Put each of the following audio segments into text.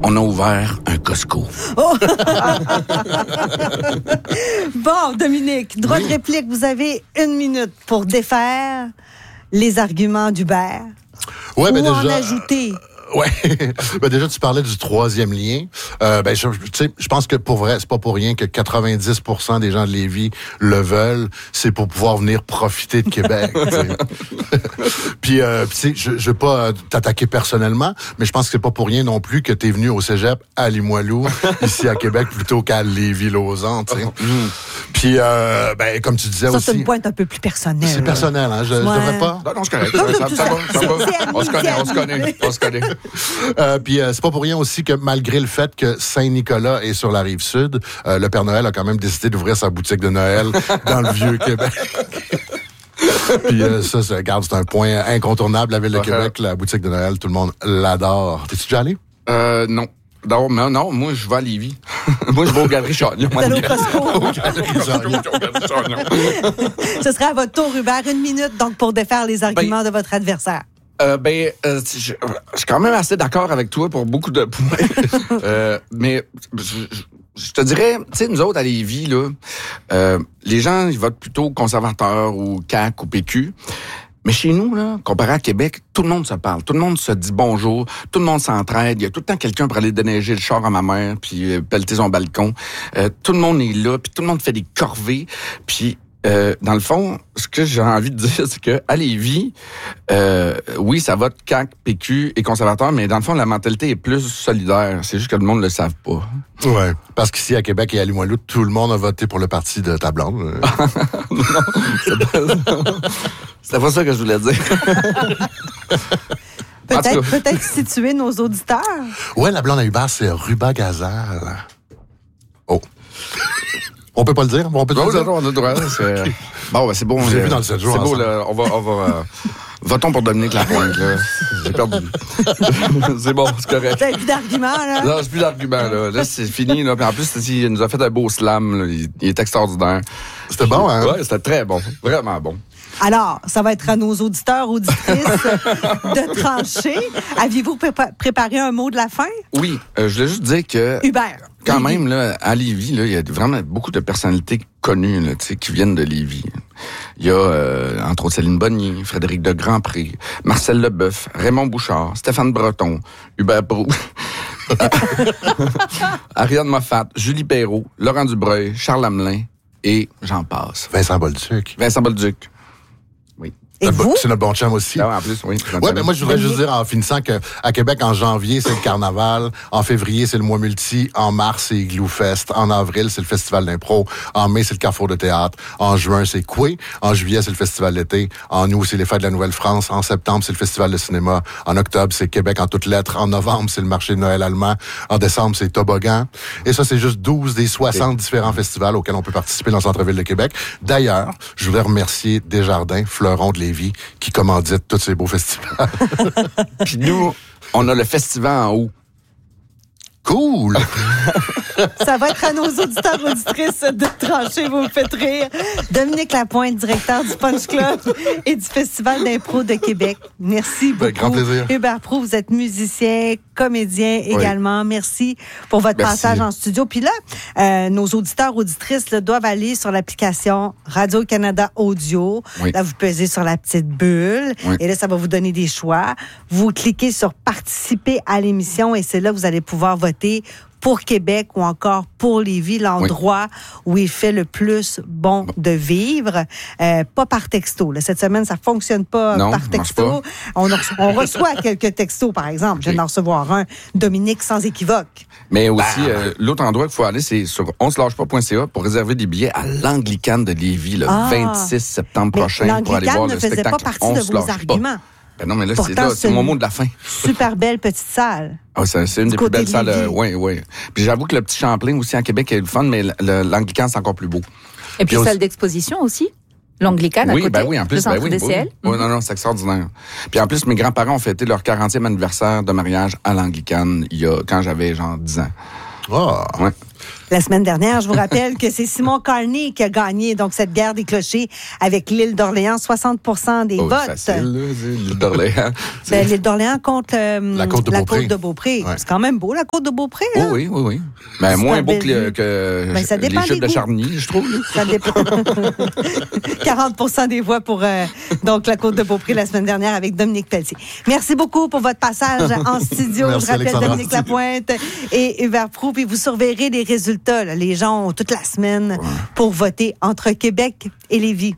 on a ouvert un Costco. Oh! Bon, Dominique, droit de réplique, vous avez 1 minute pour défaire les arguments d'Hubert. Ouais, ou ben en déjà, ajouter. Ouais. Ben déjà, tu parlais du 3e lien. Je pense que pour vrai, c'est pas pour rien que 90% des gens de Lévis le veulent. C'est pour pouvoir venir profiter de Québec. Puis, tu sais, je veux pas t'attaquer personnellement, mais je pense que c'est pas pour rien non plus que t'es venu au cégep à Limoilou, ici à Québec, plutôt qu'à Lévis-Lausanne, tu sais. Puis, comme tu disais Ça, aussi... c'est une pointe un peu plus personnelle. C'est personnel, hein? Je devrais pas? Non, c'est correct. Non, Ça va. On se connaît. Puis c'est pas pour rien aussi que malgré le fait que Saint-Nicolas est sur la rive sud, le Père Noël a quand même décidé d'ouvrir sa boutique de Noël dans le Vieux-Québec. Puis regarde, c'est un point incontournable, la Ville de Québec, la boutique de Noël, tout le monde l'adore. T'es-tu déjà allé? Non. Non, moi, je vais à Lévis. Moi, je vais au Galerie Chagnon. Vous allez au Costco. Ce serait à votre tour, Hubert. 1 minute, donc, pour défaire les arguments de votre adversaire. Je suis quand même assez d'accord avec toi pour beaucoup de points. Mais je te dirais, tu sais, nous autres, à Lévis, là, les gens, ils votent plutôt conservateurs ou CAQ ou PQ. Mais chez nous, là, comparé à Québec, tout le monde se parle, tout le monde se dit bonjour, tout le monde s'entraide. Il y a tout le temps quelqu'un pour aller déneiger le char à ma mère, puis pelleter son balcon. Tout le monde est là, puis tout le monde fait des corvées. Puis, dans le fond, ce que j'ai envie de dire, c'est que à Lévis, oui, ça vote CAQ, PQ et conservateur, mais dans le fond, la mentalité est plus solidaire. C'est juste que le monde ne le savent pas. Ouais, parce qu'ici, à Québec et à Limoilou, tout le monde a voté pour le parti de ta blonde. Non, c'est pas ça que je voulais dire. Peut-être situer nos auditeurs. Ouais, la blonde à Hubert, c'est Ruba Gazal. Oh. On peut pas le dire? On peut On le dire? a le droit. Bon, ben, c'est bon. Vous avez vu dans le 7 jours c'est beau, ensemble. là. On va votons pour Dominique Lapointe, là. J'ai perdu. C'est bon, c'est correct. Vous n'avez plus d'arguments, là? Non, c'est plus d'argument, là. Là, c'est fini, là. Puis en plus, il nous a fait un beau slam, là. Il est extraordinaire. C'était bon, hein? Ouais, c'était très bon. Vraiment bon. Alors, ça va être à nos auditeurs, auditrices de trancher. Aviez-vous préparé un mot de la fin? Oui, je voulais juste dire que... Hubert. Quand même, là, à Lévis, là, il y a vraiment beaucoup de personnalités connues, là, tu sais, qui viennent de Lévis. Il y a, entre autres, Céline Bonnier, Frédéric de Grandpré, Marcel Leboeuf, Raymond Bouchard, Stéphane Breton, Hubert Proulx, Ariane Moffat, Julie Perrault, Laurent Dubreuil, Charles Hamelin et j'en passe. Vincent Bolduc. Vincent Bolduc. Oui. Et vous? C'est notre bon chum aussi. Ah, en plus, oui. Ouais, mais moi, je voudrais juste dire en finissant qu'à Québec, en janvier, c'est le carnaval. En février, c'est le mois multi. En mars, c'est Igloo Fest. En avril, c'est le festival d'impro. En mai, c'est le Carrefour de théâtre. En juin, c'est Coué. En juillet, c'est le festival d'été. En août, c'est les fêtes de la Nouvelle-France. En septembre, c'est le festival de cinéma. En octobre, c'est Québec en toutes lettres. En novembre, c'est le marché de Noël allemand. En décembre, c'est Toboggan. Et ça, c'est juste 12 des 60 différents festivals auxquels on peut participer dans le centre-ville de Québec. D'ailleurs, je voudrais remercier Desjardins, Fleuron de Lévis, qui commandite tous ces beaux festivals. Puis nous, on a le festival en haut. Cool! Ça va être à nos auditeurs auditrices de trancher, vous me faites rire. Dominique Lapointe, directeur du Punch Club et du Festival d'impro de Québec. Merci beaucoup. Grand plaisir. Hubert Proulx, vous êtes musicien, comédien également. Merci pour votre passage en studio. Puis là, nos auditeurs auditrices là, doivent aller sur l'application Radio-Canada Audio. Oui. Là, vous pesez sur la petite bulle et là, ça va vous donner des choix. Vous cliquez sur participer à l'émission et c'est là que vous allez pouvoir voter pour Québec ou encore pour Lévis, l'endroit où il fait le plus bon de vivre. Pas par texto. Là. Cette semaine, ça fonctionne pas par texto. On reçoit quelques textos, par exemple. Je viens d'en recevoir un. Dominique, sans équivoque. Mais aussi, l'autre endroit qu'il faut aller, c'est sur onselâchepas.ca pour réserver des billets à l'Anglicane de Lévis le 26 septembre prochain pour aller voir le spectacle. L'Anglicane ne faisait pas partie de vos arguments. Ben non, mais là, pourtant, c'est mon mot de la fin. Super belle petite salle. Ah, c'est une des plus belles salles. Oui. Puis j'avoue que le petit Champlain aussi à Québec est le fun, mais l'Anglicane, c'est encore plus beau. Et puis salle d'exposition aussi. L'Anglicane à côté. Oui, en plus, le centre DCL. Oui, non, c'est extraordinaire. Puis en plus, mes grands-parents ont fêté leur 40e anniversaire de mariage à l'Anglicane quand j'avais genre 10 ans. Oh. Ouais. La semaine dernière, je vous rappelle que c'est Simon Carney qui a gagné donc cette guerre des clochers avec l'île d'Orléans, 60% des votes. Facile, là, l'île d'Orléans. L'île d'Orléans contre la côte de Beaupré. Ouais. C'est quand même beau, la côte de Beaupré. Là. Oui. Mais moins beau que ça dépend les chutes de Charny, je trouve. Là. Ça dépend. 40% des voix pour donc la côte de Beaupré la semaine dernière avec Dominique Pelletier. Merci beaucoup pour votre passage en studio. Merci, je rappelle Alexandra. Dominique Lapointe et Hubert Proulx. Puis vous surveillerez les résultats. Là. Les gens ont toute la semaine pour voter entre Québec et Lévis.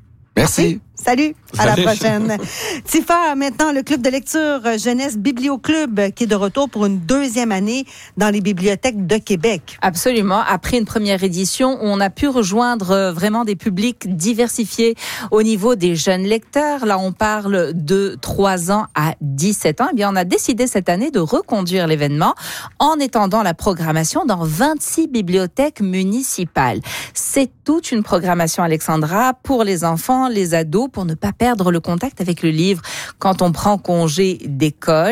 Merci. Salut, à la prochaine. Tifa, maintenant, le club de lecture Jeunesse Biblioclub qui est de retour pour une deuxième année dans les bibliothèques de Québec. Absolument. Après une première édition, on a pu rejoindre vraiment des publics diversifiés au niveau des jeunes lecteurs. Là, on parle de 3 ans à 17 ans. Eh bien, on a décidé cette année de reconduire l'événement en étendant la programmation dans 26 bibliothèques municipales. C'est toute une programmation, Alexandra, pour les enfants, les ados, pour ne pas perdre le contact avec le livre quand on prend congé d'école.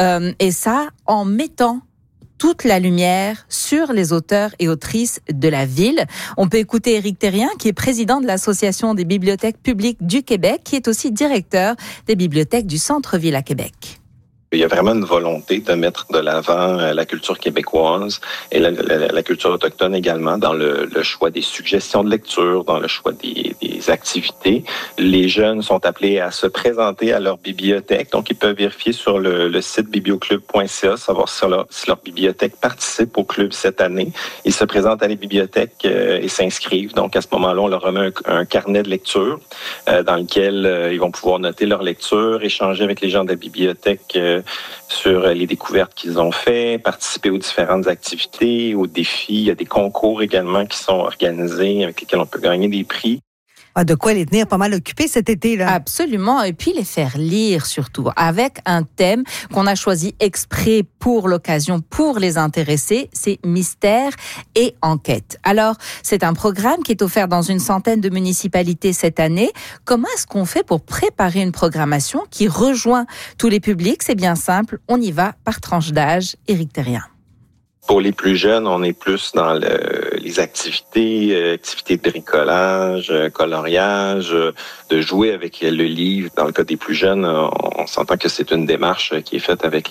Et ça, en mettant toute la lumière sur les auteurs et autrices de la ville. On peut écouter Éric Thérien, qui est président de l'Association des bibliothèques publiques du Québec, qui est aussi directeur des bibliothèques du centre-ville à Québec. Il y a vraiment une volonté de mettre de l'avant la culture québécoise et la culture autochtone également dans le choix des suggestions de lecture, dans le choix des activités. Les jeunes sont appelés à se présenter à leur bibliothèque, donc ils peuvent vérifier sur le site biblioclub.ca, savoir si leur bibliothèque participe au club cette année. Ils se présentent à les bibliothèques et s'inscrivent. Donc à ce moment-là, on leur remet un carnet de lecture dans lequel ils vont pouvoir noter leur lecture, échanger avec les gens de la bibliothèque sur les découvertes qu'ils ont fait, participer aux différentes activités, aux défis. Il y a des concours également qui sont organisés avec lesquels on peut gagner des prix. De quoi les tenir pas mal occupés cet été, là. Absolument. Et puis les faire lire surtout, avec un thème qu'on a choisi exprès pour l'occasion, pour les intéresser, c'est mystère et enquête. Alors, c'est un programme qui est offert dans une centaine de municipalités cette année. Comment est-ce qu'on fait pour préparer une programmation qui rejoint tous les publics? C'est bien simple, on y va par tranche d'âge. Éric Thérien. Pour les plus jeunes, on est plus dans les activités de bricolage, coloriage, de jouer avec le livre. Dans le cas des plus jeunes, on s'entend que c'est une démarche qui est faite avec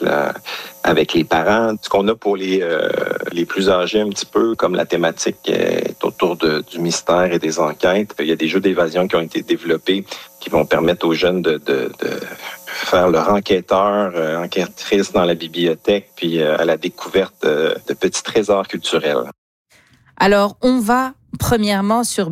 les parents. Ce qu'on a pour les plus âgés un petit peu, comme la thématique est autour du mystère et des enquêtes, il y a des jeux d'évasion qui ont été développés qui vont permettre aux jeunes de faire leur enquêtrice dans la bibliothèque, puis à la découverte de petits trésors culturels. Alors, on va premièrement sur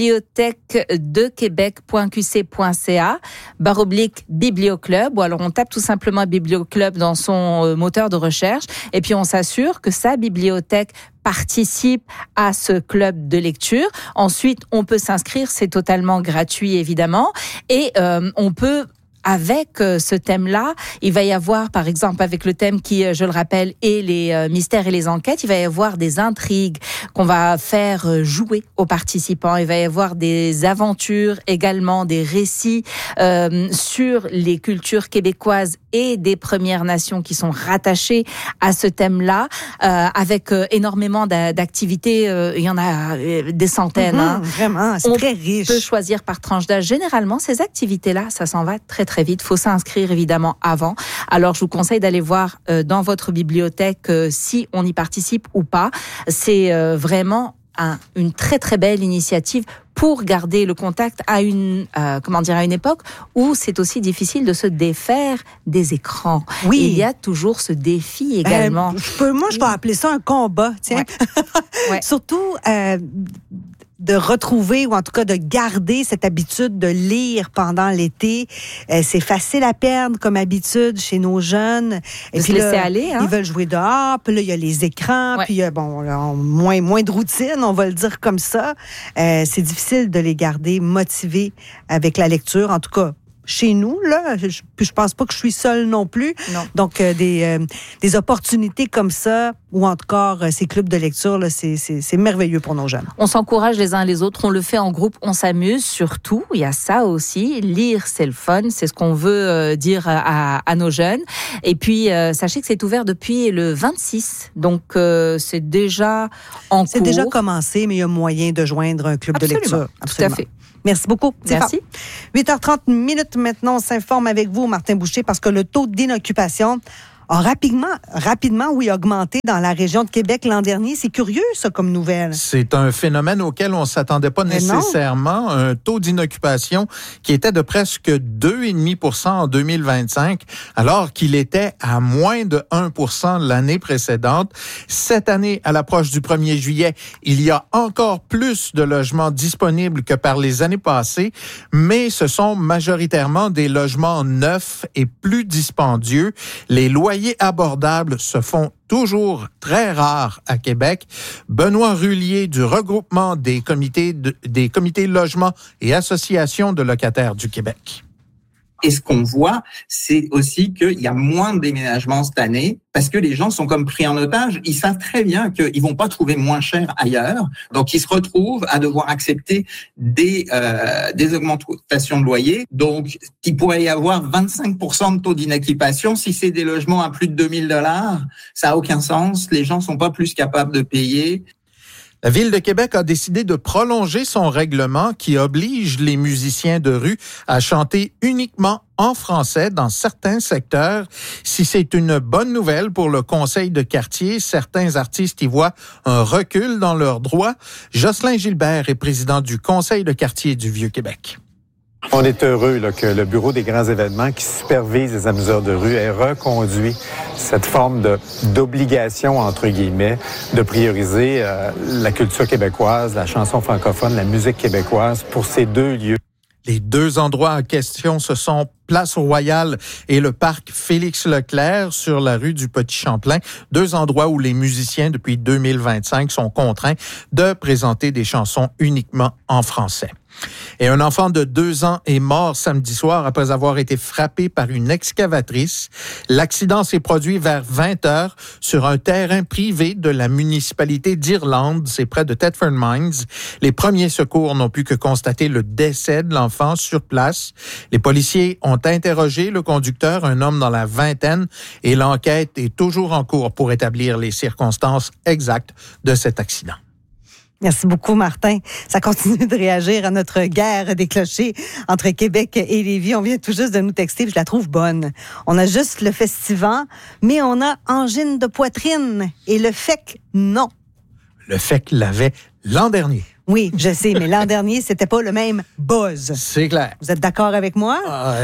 bibliothèquedequebec.qc.ca /biblioclub, ou alors on tape tout simplement biblioclub dans son moteur de recherche et puis on s'assure que sa bibliothèque participe à ce club de lecture. Ensuite, on peut s'inscrire, c'est totalement gratuit évidemment, et on peut avec ce thème-là, il va y avoir, par exemple, avec le thème qui, je le rappelle, est les mystères et les enquêtes, il va y avoir des intrigues qu'on va faire jouer aux participants. Il va y avoir des aventures également, des récits sur les cultures québécoises et des Premières Nations qui sont rattachées à ce thème-là, avec énormément d'activités. Il y en a des centaines. Vraiment, c'est très riche. On peut choisir par tranche d'âge. Généralement, ces activités-là, ça s'en va très très vite. Il faut s'inscrire évidemment avant. Alors, je vous conseille d'aller voir dans votre bibliothèque si on y participe ou pas. C'est vraiment une très très belle initiative pour garder le contact à une époque où c'est aussi difficile de se défaire des écrans. Oui. Et il y a toujours ce défi également. Je vais appeler ça un combat, tiens. Ouais. Ouais. Surtout de retrouver ou en tout cas de garder cette habitude de lire pendant l'été. C'est facile à perdre comme habitude chez nos jeunes. Et puis laisser aller, hein? Ils veulent jouer dehors, puis là, il y a les écrans, puis moins de routine, on va le dire comme ça. C'est difficile de les garder motivés avec la lecture, en tout cas. Chez nous, là, je pense pas que je suis seule non plus. Non. Donc, des opportunités comme ça ou encore ces clubs de lecture, là, c'est merveilleux pour nos jeunes. On s'encourage les uns les autres, on le fait en groupe, on s'amuse surtout. Il y a ça aussi. Lire, c'est le fun, c'est ce qu'on veut dire à nos jeunes. Et puis, sachez que c'est ouvert depuis le 26, donc c'est déjà en cours. C'est déjà commencé, mais il y a moyen de joindre un club de lecture. Absolument. Tout à fait. Merci beaucoup. Merci. 8h30 maintenant, on s'informe avec vous, Martin Boucher, parce que le taux d'inoccupation a rapidement, augmenté dans la région de Québec l'an dernier. C'est curieux, ça, comme nouvelle. C'est un phénomène auquel on ne s'attendait pas nécessairement. Un taux d'inoccupation qui était de presque 2,5% en 2025, alors qu'il était à moins de 1% l'année précédente. Cette année, à l'approche du 1er juillet, il y a encore plus de logements disponibles que par les années passées, mais ce sont majoritairement des logements neufs et plus dispendieux. Les loyers abordables se font toujours très rares à Québec. Benoît Rullier du regroupement des comités logements et associations de locataires du Québec. Et ce qu'on voit, c'est aussi qu'il y a moins de déménagements cette année parce que les gens sont comme pris en otage. Ils savent très bien qu'ils vont pas trouver moins cher ailleurs. Donc, ils se retrouvent à devoir accepter des augmentations de loyer. Donc, il pourrait y avoir 25% de taux d'inoccupation. Si c'est des logements à plus de $2,000, ça a aucun sens. Les gens sont pas plus capables de payer. La Ville de Québec a décidé de prolonger son règlement qui oblige les musiciens de rue à chanter uniquement en français dans certains secteurs. Si c'est une bonne nouvelle pour le conseil de quartier, certains artistes y voient un recul dans leurs droits. Jocelyn Gilbert est président du conseil de quartier du Vieux-Québec. On est heureux que le Bureau des grands événements qui supervise les amuseurs de rue ait reconduit cette forme d'obligation, entre guillemets, de prioriser la culture québécoise, la chanson francophone, la musique québécoise pour ces deux lieux. Les deux endroits en question, ce sont Place Royale et le parc Félix-Leclerc sur la rue du Petit-Champlain. Deux endroits où les musiciens, depuis 2025, sont contraints de présenter des chansons uniquement en français. Et un enfant de 2 ans est mort samedi soir après avoir été frappé par une excavatrice. L'accident s'est produit vers 20h sur un terrain privé de la municipalité d'Irlande. C'est près de Thetford Mines. Les premiers secours n'ont pu que constater le décès de l'enfant sur place. Les policiers ont interrogé le conducteur, un homme dans la vingtaine, et l'enquête est toujours en cours pour établir les circonstances exactes de cet accident. Merci beaucoup, Martin. Ça continue de réagir à notre guerre des clochers entre Québec et Lévis. On vient tout juste de nous texter, je la trouve bonne. On a juste le Festivant, mais on a angine de poitrine. Et le FEC, non. Le FEC l'avait l'an dernier. Oui, je sais, mais l'an dernier, c'était pas le même buzz. C'est clair. Vous êtes d'accord avec moi?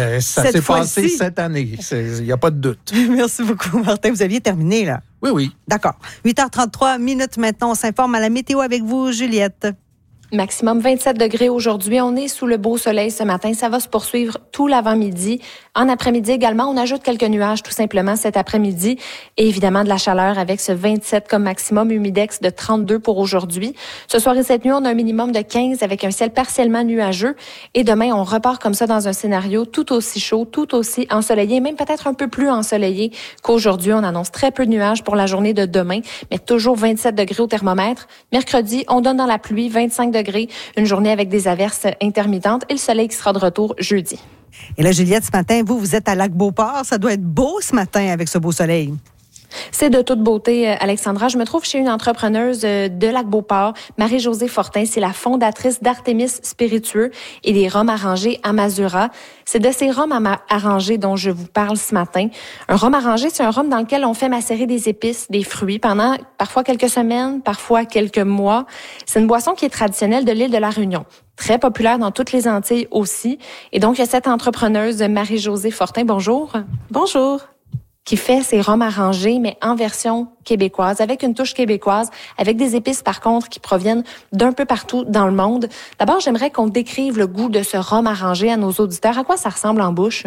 Ça s'est passé cette année. Il n'y a pas de doute. Merci beaucoup, Martin. Vous aviez terminé, là. Oui. D'accord. 8h33 maintenant. On s'informe à la météo avec vous, Juliette. Maximum 27 degrés aujourd'hui. On est sous le beau soleil ce matin. Ça va se poursuivre tout l'avant-midi. En après-midi également, on ajoute quelques nuages tout simplement cet après-midi. Et évidemment de la chaleur avec ce 27 comme maximum, humidex de 32 pour aujourd'hui. Ce soir et cette nuit, on a un minimum de 15 avec un ciel partiellement nuageux. Et demain, on repart comme ça dans un scénario tout aussi chaud, tout aussi ensoleillé, même peut-être un peu plus ensoleillé qu'aujourd'hui. On annonce très peu de nuages pour la journée de demain, mais toujours 27 degrés au thermomètre. Mercredi, on donne dans la pluie 25 degrés, une journée avec des averses intermittentes et le soleil qui sera de retour jeudi. Et là, Juliette, ce matin, vous êtes à Lac-Beauport. Ça doit être beau ce matin avec ce beau soleil. C'est de toute beauté, Alexandra. Je me trouve chez une entrepreneuse de Lac-Beauport, Marie-Josée Fortin. C'est la fondatrice d'Artémis Spiritueux et des rhums arrangés à Masura. C'est de ces rhums arrangés dont je vous parle ce matin. Un rhum arrangé, c'est un rhum dans lequel on fait macérer des épices, des fruits pendant parfois quelques semaines, parfois quelques mois. C'est une boisson qui est traditionnelle de l'île de la Réunion. Très populaire dans toutes les Antilles aussi. Et donc, il y a cette entrepreneuse, Marie-Josée Fortin. Bonjour. Bonjour. Qui fait ses rhums arrangés, mais en version québécoise, avec une touche québécoise, avec des épices, par contre, qui proviennent d'un peu partout dans le monde. D'abord, j'aimerais qu'on décrive le goût de ce rhum arrangé à nos auditeurs. À quoi ça ressemble en bouche?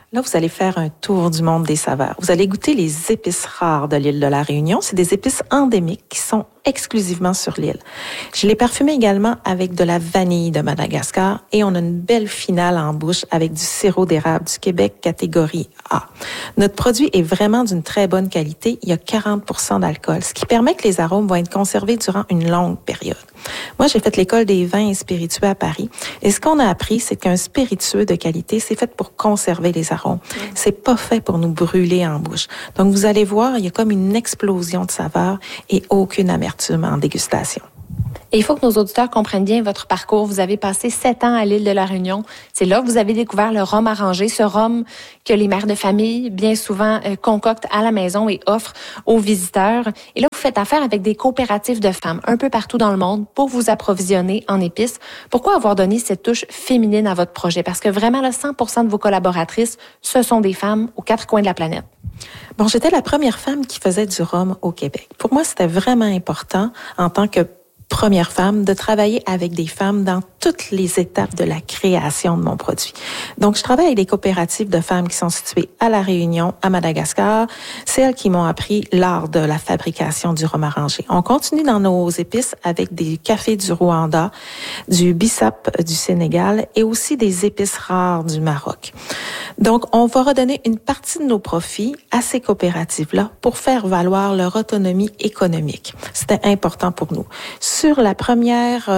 Là, vous allez faire un tour du monde des saveurs. Vous allez goûter les épices rares de l'île de la Réunion. C'est des épices endémiques qui sont exclusivement sur l'île. Je l'ai parfumé également avec de la vanille de Madagascar et on a une belle finale en bouche avec du sirop d'érable du Québec catégorie A. Notre produit est vraiment d'une très bonne qualité. Il y a 40% d'alcool, ce qui permet que les arômes vont être conservés durant une longue période. Moi, j'ai fait l'école des vins et spiritueux à Paris et ce qu'on a appris, c'est qu'un spiritueux de qualité, c'est fait pour conserver les arômes. C'est pas fait pour nous brûler en bouche. Donc, vous allez voir, il y a comme une explosion de saveurs et aucune amertume en dégustation. Et il faut que nos auditeurs comprennent bien votre parcours. Vous avez passé 7 ans à l'île de la Réunion. C'est là que vous avez découvert le rhum arrangé, ce rhum que les mères de famille, bien souvent, concoctent à la maison et offrent aux visiteurs. Et là, vous faites affaire avec des coopératives de femmes un peu partout dans le monde pour vous approvisionner en épices. Pourquoi avoir donné cette touche féminine à votre projet? Parce que vraiment, là, 100% de vos collaboratrices, ce sont des femmes aux 4 coins de la planète. Bon, j'étais la première femme qui faisait du rhum au Québec. Pour moi, c'était vraiment important, en tant que première femme, de travailler avec des femmes dans toutes les étapes de la création de mon produit. Donc, je travaille avec des coopératives de femmes qui sont situées à La Réunion, à Madagascar, celles qui m'ont appris l'art de la fabrication du rhum arrangé. On continue dans nos épices avec des cafés du Rwanda, du bissap du Sénégal et aussi des épices rares du Maroc. Donc, on va redonner une partie de nos profits à ces coopératives-là pour faire valoir leur autonomie économique. C'était important pour nous. Sur la première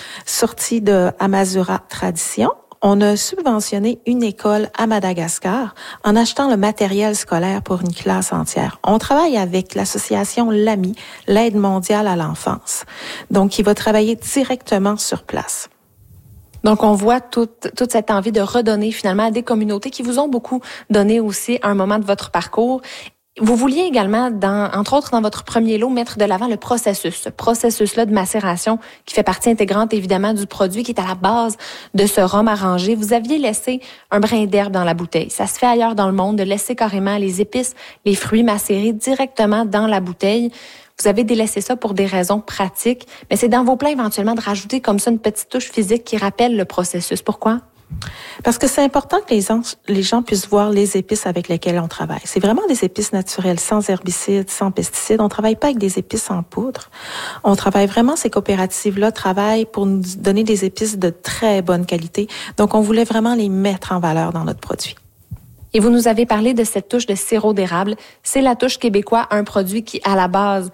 sortie de Amazura Tradition, on a subventionné une école à Madagascar en achetant le matériel scolaire pour une classe entière. On travaille avec l'association l'AMI, l'Aide mondiale à l'enfance, donc qui va travailler directement sur place. Donc, on voit toute cette envie de redonner finalement à des communautés qui vous ont beaucoup donné aussi à un moment de votre parcours. Vous vouliez également, entre autres dans votre premier lot, mettre de l'avant le processus, ce processus-là de macération qui fait partie intégrante évidemment du produit qui est à la base de ce rhum arrangé. Vous aviez laissé un brin d'herbe dans la bouteille. Ça se fait ailleurs dans le monde de laisser carrément les épices, les fruits macérés directement dans la bouteille. Vous avez délaissé ça pour des raisons pratiques, mais c'est dans vos plans éventuellement de rajouter comme ça une petite touche physique qui rappelle le processus. Pourquoi? Parce que c'est important que les gens puissent voir les épices avec lesquelles on travaille. C'est vraiment des épices naturelles, sans herbicides, sans pesticides. On travaille pas avec des épices en poudre. On travaille vraiment, ces coopératives-là travaillent pour nous donner des épices de très bonne qualité. Donc, on voulait vraiment les mettre en valeur dans notre produit. Et vous nous avez parlé de cette touche de sirop d'érable. C'est la touche québécoise, un produit qui, à la base,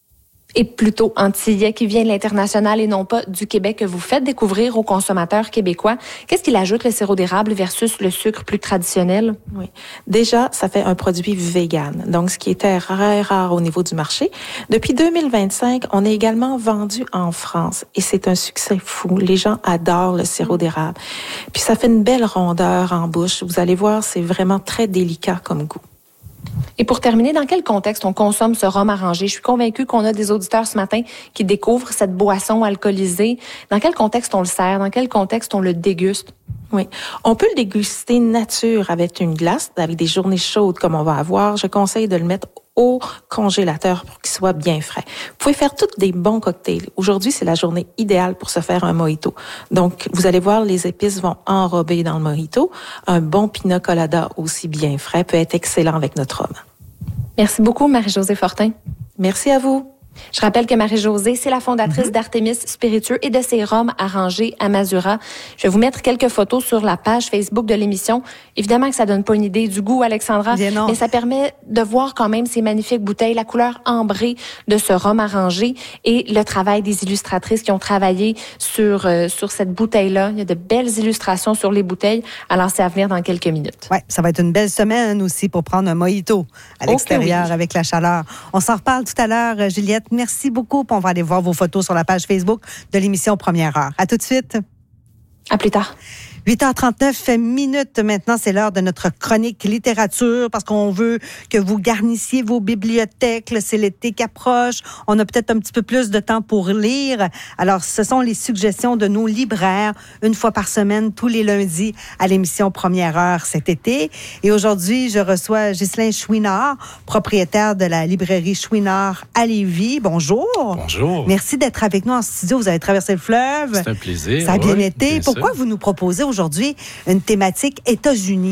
est plutôt antillais, qui vient de l'international et non pas du Québec, que vous faites découvrir aux consommateurs québécois. Qu'est-ce qu'il ajoute, le sirop d'érable, versus le sucre plus traditionnel? Oui. Déjà, ça fait un produit vegan, donc ce qui était très rare au niveau du marché. Depuis 2025, on est également vendu en France et c'est un succès fou. Les gens adorent le sirop d'érable. Puis ça fait une belle rondeur en bouche. Vous allez voir, c'est vraiment très délicat comme goût. Et pour terminer, dans quel contexte on consomme ce rhum arrangé? Je suis convaincue qu'on a des auditeurs ce matin qui découvrent cette boisson alcoolisée. Dans quel contexte on le sert? Dans quel contexte on le déguste? Oui. On peut le déguster nature avec une glace, avec des journées chaudes comme on va avoir. Je conseille de le mettre au congélateur pour qu'il soit bien frais. Vous pouvez faire tous des bons cocktails. Aujourd'hui, c'est la journée idéale pour se faire un mojito. Donc, vous allez voir, les épices vont enrober dans le mojito. Un bon pina colada aussi bien frais peut être excellent avec notre rhum. Merci beaucoup, Marie-Josée Fortin. Merci à vous. Je rappelle que Marie-Josée, c'est la fondatrice d'Artémis Spiritueux et de ses rhums arrangés à Masura. Je vais vous mettre quelques photos sur la page Facebook de l'émission. Évidemment que ça donne pas une idée du goût, Alexandra, mais ça permet de voir quand même ces magnifiques bouteilles, la couleur ambrée de ce rhum arrangé et le travail des illustratrices qui ont travaillé sur cette bouteille-là. Il y a de belles illustrations sur les bouteilles. Alors, c'est à venir dans quelques minutes. Ouais, ça va être une belle semaine aussi pour prendre un mojito à l'extérieur avec la chaleur. On s'en reparle tout à l'heure, Juliette. Merci beaucoup. On va aller voir vos photos sur la page Facebook de l'émission Première Heure. À tout de suite. À plus tard. 8h39 minutes maintenant, c'est l'heure de notre chronique littérature parce qu'on veut que vous garnissiez vos bibliothèques. C'est l'été qui approche. On a peut-être un petit peu plus de temps pour lire. Alors, ce sont les suggestions de nos libraires une fois par semaine, tous les lundis à l'émission Première Heure cet été. Et aujourd'hui, je reçois Ghislain Chouinard, propriétaire de la librairie Chouinard à Lévis. Bonjour. Bonjour. Merci d'être avec nous en studio. Vous avez traversé le fleuve. C'est un plaisir. Ça a bien été. Pourquoi vous nous proposez aujourd'hui une thématique États-Unis?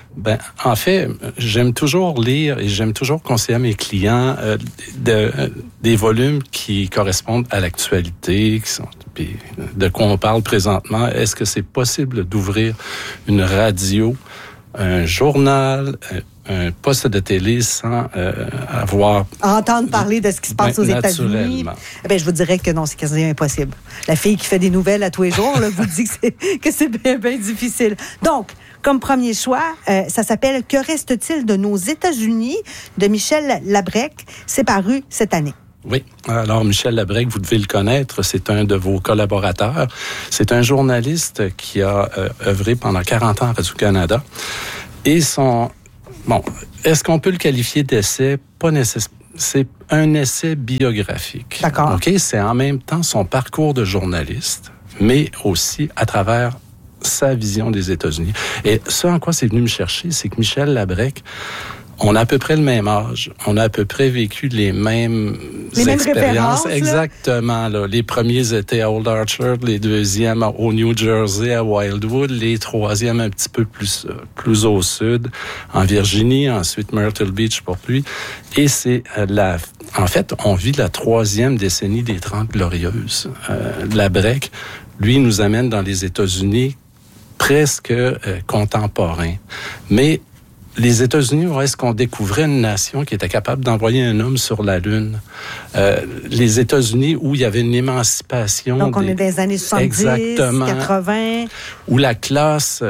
En fait, j'aime toujours lire et j'aime toujours conseiller à mes clients des volumes qui correspondent à l'actualité, puis de quoi on parle présentement. Est-ce que c'est possible d'ouvrir une radio, un journal, un poste de télé sans avoir... Entendre parler de ce qui se passe aux États-Unis. Je vous dirais que non, c'est quasi impossible. La fille qui fait des nouvelles à tous les jours là, vous dit que c'est bien, bien difficile. Donc, comme premier choix, ça s'appelle « Que reste-t-il de nos États-Unis » de Michel Labrec. C'est paru cette année. Oui. Alors, Michel Labrec, vous devez le connaître, c'est un de vos collaborateurs. C'est un journaliste qui a œuvré pendant 40 ans à Radio-Canada. Et est-ce qu'on peut le qualifier d'essai? Pas nécessairement. C'est un essai biographique. D'accord. OK? C'est en même temps son parcours de journaliste, mais aussi à travers sa vision des États-Unis. Et ce en quoi c'est venu me chercher, c'est que Michel Labrec, on a à peu près le même âge, on a à peu près vécu les mêmes expériences. Exactement. Là. Les premiers étaient à Old Orchard, les deuxièmes au New Jersey, à Wildwood, les troisièmes un petit peu plus au sud, en Virginie, ensuite Myrtle Beach pour lui. Et c'est en fait, on vit la troisième décennie des 30 Glorieuses. Labrec, lui, nous amène dans les États-Unis presque contemporains. Mais les États-Unis, où est-ce qu'on découvrait une nation qui était capable d'envoyer un homme sur la Lune? Les États-Unis, où il y avait une émancipation. Donc, on est dans les années 70, exactement, 80. Où la classe,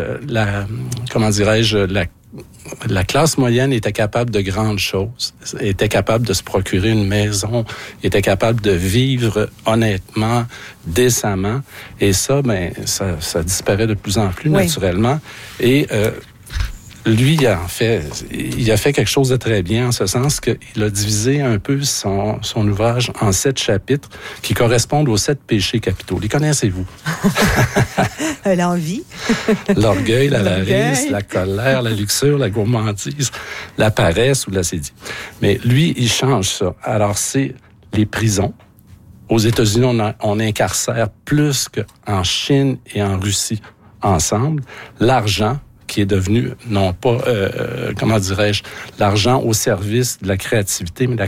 la classe moyenne était capable de grandes choses, était capable de se procurer une maison, était capable de vivre honnêtement, décemment. Et ça, ça disparaît de plus en plus naturellement. Et lui, il a fait quelque chose de très bien en ce sens qu'il a divisé un peu son ouvrage en 7 chapitres qui correspondent aux 7 péchés capitaux. Les connaissez-vous? L'envie. L'orgueil, l'avarice, la colère, la luxure, la gourmandise, la paresse ou l'acédie. Mais lui, il change ça. Alors, c'est les prisons. Aux États-Unis, on incarcère plus qu'en Chine et en Russie ensemble. L'argent, qui est devenu, non pas, l'argent au service de la créativité, mais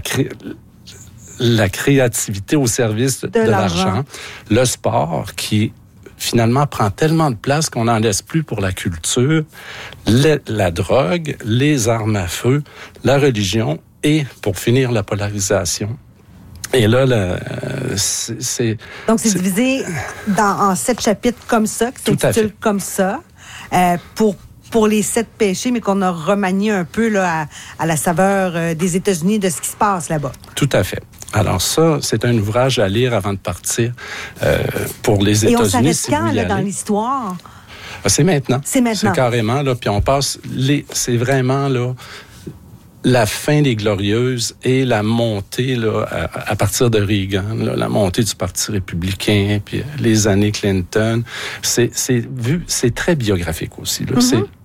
la créativité au service de l'argent. Le sport, qui finalement prend tellement de place qu'on n'en laisse plus pour la culture, la drogue, les armes à feu, la religion et, pour finir, la polarisation. Et là, c'est... Donc, c'est divisé en 7 chapitres comme ça, qui s'intitulent comme ça, pour les 7 péchés, mais qu'on a remanié un peu là, à la saveur des États-Unis, de ce qui se passe là-bas. Tout à fait. Alors ça, c'est un ouvrage à lire avant de partir pour les États-Unis. Et on s'arrête quand, là, dans l'histoire? C'est maintenant. C'est maintenant. C'est carrément, là, puis on passe... C'est vraiment, là, la fin des Glorieuses et la montée, là, à partir de Reagan, là, la montée du Parti républicain, puis les années Clinton. C'est très biographique aussi, là.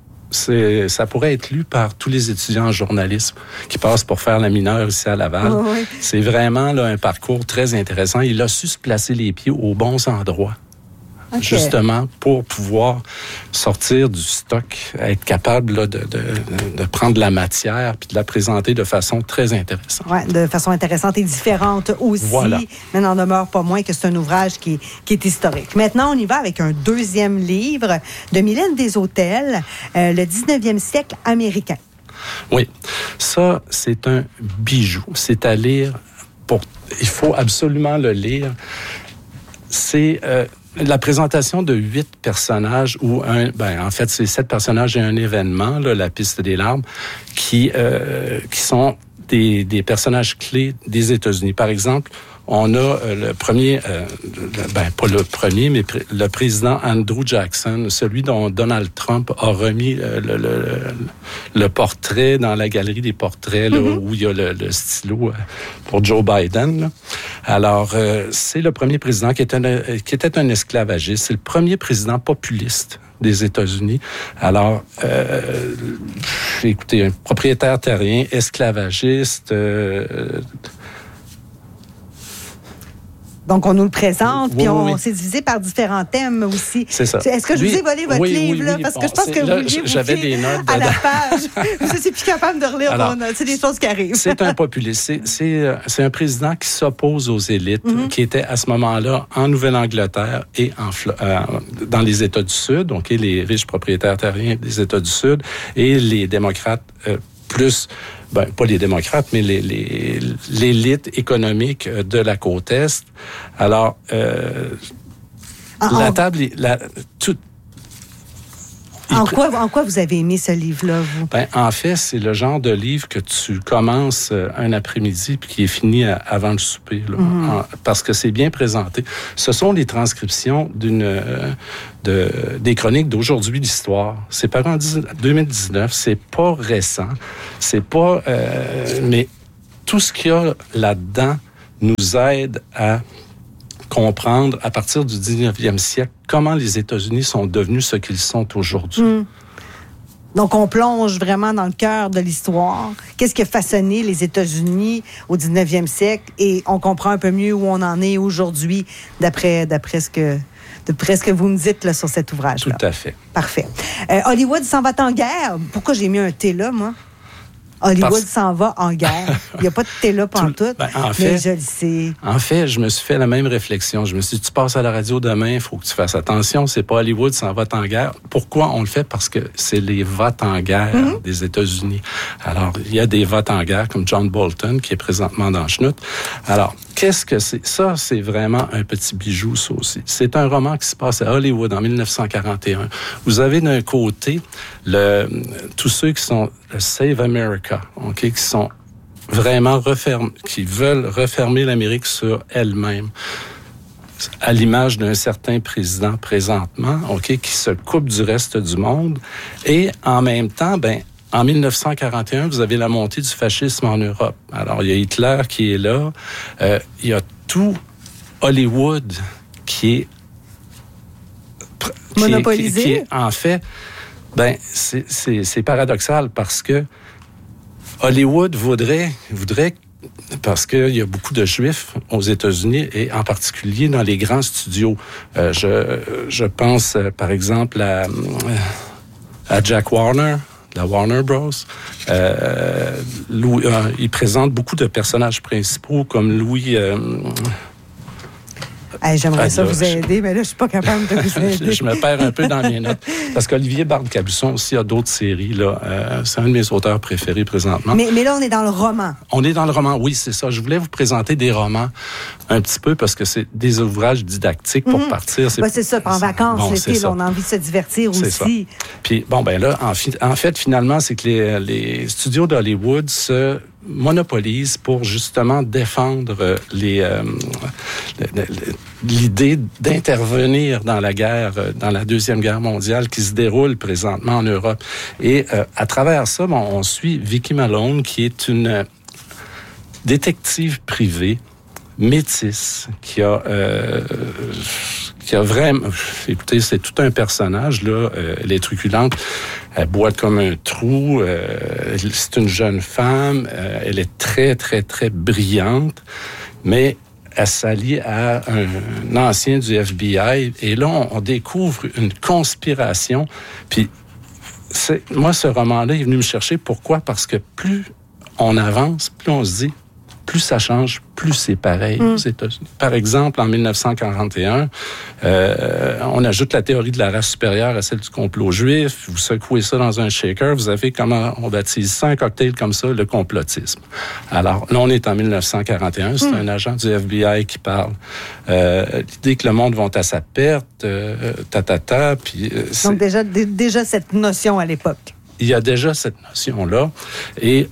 Ça pourrait être lu par tous les étudiants en journalisme qui passent pour faire la mineure ici à Laval. Oui. C'est vraiment là, un parcours très intéressant. Il a su se placer les pieds aux bons endroits. Okay. Justement, pour pouvoir sortir du stock, être capable là, de prendre la matière puis de la présenter de façon très intéressante. Oui, de façon intéressante et différente aussi. Voilà. Mais n'en demeure pas moins que c'est un ouvrage qui est historique. Maintenant, on y va avec un deuxième livre de Mylène Desautels, le 19e siècle américain. Oui, ça, c'est un bijou. C'est à lire. Il faut absolument le lire. C'est... la présentation de 8 personnages où en fait, c'est 7 personnages et un événement, là, la piste des larmes, qui sont des personnages clés des États-Unis. Par exemple, on a le premier, pas le premier, mais le président Andrew Jackson, celui dont Donald Trump a remis le portrait dans la galerie des portraits, là, où il y a le stylo pour Joe Biden. Là. Alors, c'est le premier président qui était un esclavagiste. C'est le premier président populiste des États-Unis. Alors, écoutez, un propriétaire terrien, esclavagiste... Donc, on nous le présente, Oui, puis on oui. s'est divisé par différents thèmes aussi. C'est ça. Est-ce que je vous ai volé votre livre, là? Parce que je pense que vous vouliez vous j'avais fier des notes à la dedans. page. Je suis plus capable de relire Alors, vos notes. C'est des choses qui arrivent. C'est un populiste. C'est un président qui s'oppose aux élites, qui était à ce moment-là en Nouvelle-Angleterre et dans les États du Sud, donc les riches propriétaires terriens des États du Sud, et les démocrates plus... pas les démocrates, mais l'élite économique de la côte Est. Alors, la table... En quoi vous avez aimé ce livre-là, vous? En fait, c'est le genre de livre que tu commences un après-midi puis qui est fini avant le souper, là, parce que c'est bien présenté. Ce sont les transcriptions des chroniques d'aujourd'hui l'histoire. C'est paru en 2019, c'est pas récent, c'est pas... mais tout ce qu'il y a là-dedans nous aide à comprendre, à partir du 19e siècle, comment les États-Unis sont devenus ce qu'ils sont aujourd'hui. Donc, on plonge vraiment dans le cœur de l'histoire. Qu'est-ce qui a façonné les États-Unis au 19e siècle? Et on comprend un peu mieux où on en est aujourd'hui, d'après ce que vous me dites là, sur cet ouvrage-là. Tout à fait. Parfait. Hollywood s'en va en guerre. Pourquoi j'ai mis un T là, moi? Hollywood s'en va en guerre. Il n'y a pas de thé là pantoute, mais je le sais. En fait, je me suis fait la même réflexion. Je me suis dit, tu passes à la radio demain, il faut que tu fasses attention, c'est pas Hollywood s'en va en guerre. Pourquoi on le fait? Parce que c'est les votes en guerre des États-Unis. Alors, il y a des votes en guerre comme John Bolton, qui est présentement dans Schnout. Alors, qu'est-ce que c'est? Ça, c'est vraiment un petit bijou, ça aussi. C'est un roman qui se passe à Hollywood en 1941. Vous avez d'un côté tous ceux qui sont Save America, qui sont vraiment qui veulent refermer l'Amérique sur elle-même, à l'image d'un certain président présentement, qui se coupe du reste du monde. Et en même temps, en 1941, vous avez la montée du fascisme en Europe. Alors, il y a Hitler qui est là. Il y a tout Hollywood qui est monopolisé. Qui est, en fait, c'est paradoxal parce que Hollywood voudrait parce qu'il y a beaucoup de Juifs aux États-Unis et en particulier dans les grands studios. Je pense, par exemple, à Jack Warner, la Warner Bros. Il présente beaucoup de personnages principaux comme Louis... J'aimerais ça vous aider, mais là, je suis pas capable de vous aider. Je me perds un peu dans mes notes. Parce qu'Olivier Bard-Cabusson aussi a d'autres séries. Là. C'est un de mes auteurs préférés présentement. Mais là, on est dans le roman. On est dans le roman, oui, c'est ça. Je voulais vous présenter des romans un petit peu parce que c'est des ouvrages didactiques pour partir. C'est ça, en vacances, l'été, là, on a envie de se divertir aussi. Ça. Puis, là, en fait, finalement, c'est que les studios d'Hollywood se monopolise pour justement défendre l'idée d'intervenir dans la guerre, dans la Deuxième Guerre mondiale qui se déroule présentement en Europe. Et à travers ça, on suit Vicky Malone, qui est une détective privée, métisse, qui a vraiment... Écoutez, c'est tout un personnage, là. Elle est truculente. Elle boite comme un trou. C'est une jeune femme. Elle est très, très, très brillante. Mais elle s'allie à un ancien du FBI. Et là, on découvre une conspiration. Puis, moi, ce roman-là est venu me chercher. Pourquoi? Parce que plus on avance, plus on se dit... plus ça change, plus c'est pareil aux États-Unis. Par exemple, en 1941, on ajoute la théorie de la race supérieure à celle du complot juif. Vous secouez ça dans un shaker, vous avez, comment on baptise ça, un cocktail comme ça, le complotisme. Alors, là, on est en 1941, c'est un agent du FBI qui parle. L'idée que le monde va à sa perte, puis... Donc, déjà cette notion à l'époque. Il y a déjà cette notion-là. Et,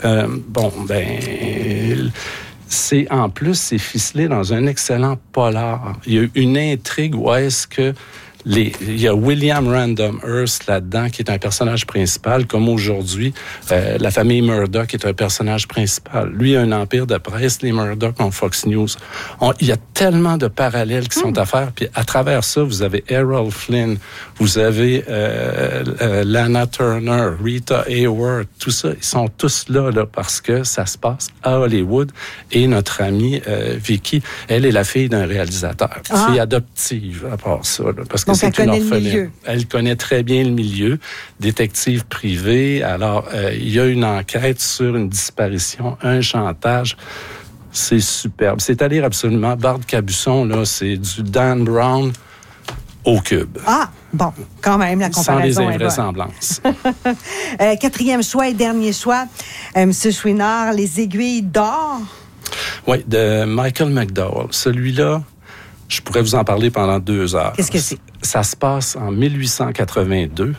c'est ficelé dans un excellent polar. Il y a une intrigue où est-ce que Il y a William Random Hearst là-dedans, qui est un personnage principal, comme aujourd'hui, la famille Murdoch est un personnage principal. Lui a un empire de presse, les Murdoch ont Fox News. Il y a tellement de parallèles qui sont à faire, puis à travers ça, vous avez Errol Flynn, vous avez Lana Turner, Rita Hayworth, tout ça, ils sont tous là parce que ça se passe à Hollywood. Et notre amie Vicky, elle est la fille d'un réalisateur, fille adoptive à part ça, parce que donc, c'est une orpheline. Elle connaît très bien le milieu, détective privé. Alors, il y a une enquête sur une disparition, un chantage. C'est superbe. C'est à lire absolument. Bart Cabusson, là, c'est du Dan Brown au cube. Ah, bon, quand même, la comparaison sans les invraisemblances. Quatrième choix et dernier choix, M. Chouinard, Les aiguilles d'or. Oui, de Michael McDowell. Celui-là, je pourrais vous en parler pendant 2 heures. Qu'est-ce que c'est? Ça se passe en 1882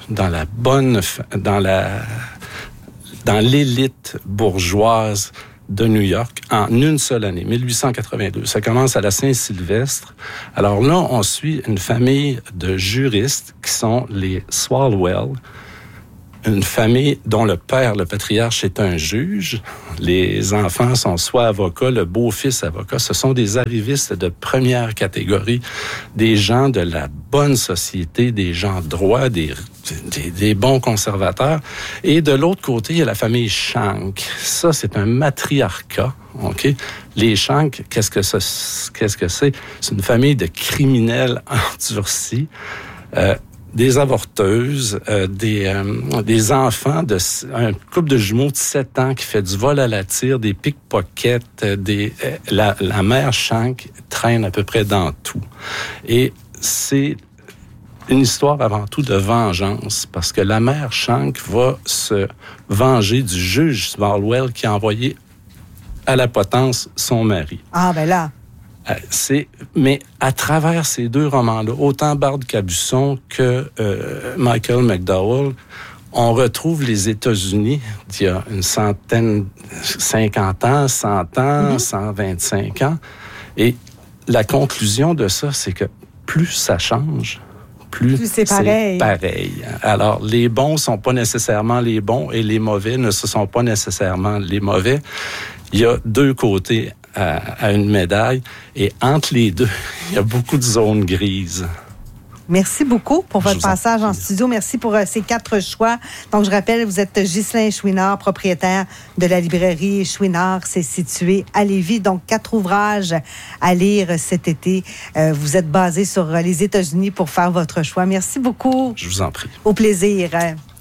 dans l'élite bourgeoise de New York en une seule année, 1882. Ça commence à la Saint-Sylvestre. Alors là, on suit une famille de juristes qui sont les Swalwell, une famille dont le père, le patriarche, est un juge. Les enfants sont soit avocats, le beau-fils avocat. Ce sont des arrivistes de première catégorie, des gens de la bonne société, des gens droits, des bons conservateurs. Et de l'autre côté, il y a la famille Shank. Ça, c'est un matriarcat. OK? Les Shank, qu'est-ce que c'est? C'est une famille de criminels endurcis. Des avorteuses, des enfants, un couple de jumeaux de 7 ans qui fait du vol à la tire, des pickpockets, la mère Shank traîne à peu près dans tout. Et c'est une histoire avant tout de vengeance, parce que la mère Shank va se venger du juge Swalwell qui a envoyé à la potence son mari. Ah, ben là... Mais à travers ces 2 romans-là, autant Bart Cabusson que Michael McDowell, on retrouve les États-Unis d'il y a une centaine, 50 ans, 100 ans, 125 ans. Et la conclusion de ça, c'est que plus ça change, plus c'est pareil. Alors, les bons sont pas nécessairement les bons et les mauvais ne sont pas nécessairement les mauvais. Il y a 2 côtés à une médaille. Et entre les 2, il y a beaucoup de zones grises. Merci beaucoup pour votre passage en studio. Merci pour ces 4 choix. Donc, je rappelle, vous êtes Ghislain Chouinard, propriétaire de la librairie Chouinard. C'est situé à Lévis. Donc, 4 ouvrages à lire cet été. Vous êtes basé sur les États-Unis pour faire votre choix. Merci beaucoup. Je vous en prie. Au plaisir.